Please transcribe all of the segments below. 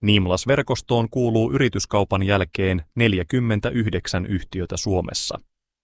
Nimlas-verkostoon kuuluu yrityskaupan jälkeen 49 yhtiötä Suomessa.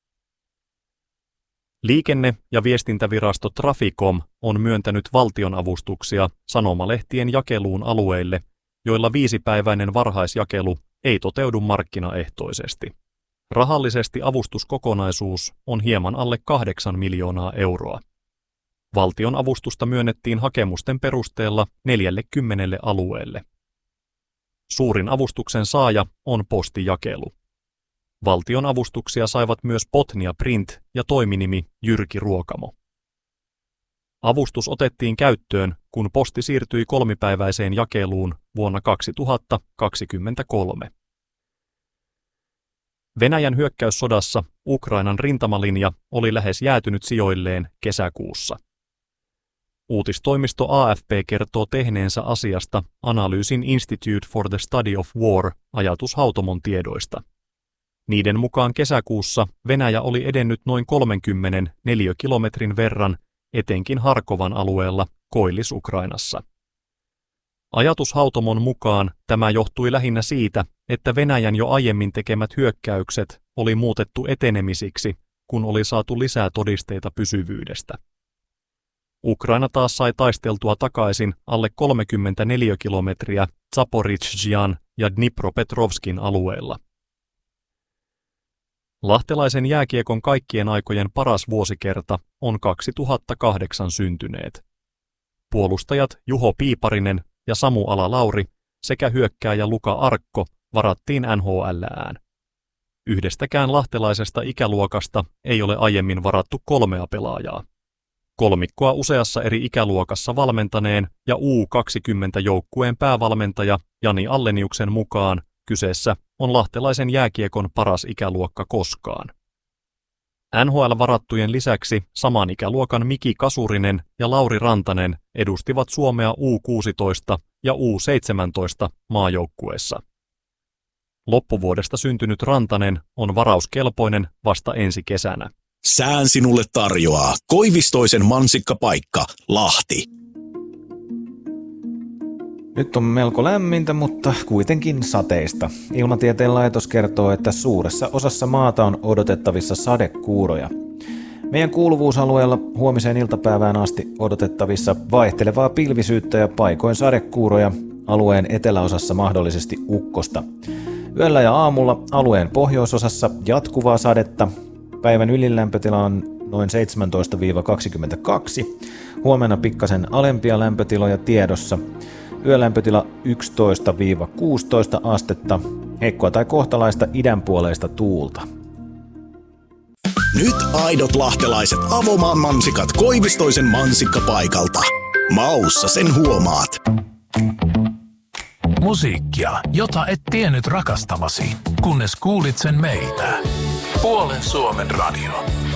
Liikenne- ja viestintävirasto Traficom on myöntänyt valtionavustuksia sanomalehtien jakeluun alueille, joilla 5-päiväinen varhaisjakelu ei toteudu markkinaehtoisesti. Rahallisesti avustuskokonaisuus on hieman alle 8 miljoonaa euroa. Valtion avustusta myönnettiin hakemusten perusteella 40 alueelle. Suurin avustuksen saaja on postijakelu. Valtion avustuksia saivat myös Botnia Print ja toiminimi Jyrki Ruokamo. Avustus otettiin käyttöön, kun posti siirtyi 3-päiväiseen jakeluun vuonna 2023. Venäjän hyökkäyssodassa Ukrainan rintamalinja oli lähes jäätynyt sijoilleen kesäkuussa. Uutistoimisto AFP kertoo tehneensä asiasta analyysin Institute for the Study of War ajatushautomon tiedoista. Niiden mukaan kesäkuussa Venäjä oli edennyt noin 30 neliökilometrin verran etenkin Harkovan alueella Koillis-Ukrainassa. Ajatushautomon mukaan tämä johtui lähinnä siitä, että Venäjän jo aiemmin tekemät hyökkäykset oli muutettu etenemisiksi, kun oli saatu lisää todisteita pysyvyydestä. Ukraina taas sai taisteltua takaisin alle 30 neliökilometriä Zaporizhzhian ja Dnipropetrovskin alueella. Lahtelaisen jääkiekon kaikkien aikojen paras vuosikerta on 2008 syntyneet. Puolustajat Juho Piiparinen ja Samu Ala-Lauri sekä hyökkääjä Luka Arkko varattiin NHL:ään. Yhdestäkään lahtelaisesta ikäluokasta ei ole aiemmin varattu 3 pelaajaa. Kolmikkoa useassa eri ikäluokassa valmentaneen ja U20-joukkueen päävalmentaja Jani Alleniuksen mukaan kyseessä on lahtelaisen jääkiekon paras ikäluokka koskaan. NHL-varattujen lisäksi saman ikäluokan Miki Kasurinen ja Lauri Rantanen edustivat Suomea U16 ja U17 maajoukkueessa. Loppuvuodesta syntynyt Rantanen on varauskelpoinen vasta ensi kesänä. Sään sinulle tarjoaa Koivistoisen mansikkapaikka, Lahti. Nyt on melko lämmintä, mutta kuitenkin sateista. Ilmatieteen laitos kertoo, että suuressa osassa maata on odotettavissa sadekuuroja. Meidän kuuluvuusalueella huomiseen iltapäivään asti odotettavissa vaihtelevaa pilvisyyttä ja paikoin sadekuuroja, alueen eteläosassa mahdollisesti ukkosta. Yöllä ja aamulla alueen pohjoisosassa jatkuvaa sadetta. Päivän ylilämpötila on noin 17-22. Huomenna pikkasen alempia lämpötiloja tiedossa. Yölämpötila 11-16 astetta. Heikkoa tai kohtalaista idänpuoleista tuulta. Nyt aidot lahtelaiset Avomaan mansikat Koivistoisen mansikkapaikalta. Maussa sen huomaat. Musiikkia, jota et tiennyt rakastavasi, kunnes kuulit sen meiltä. Puolen Suomen radio.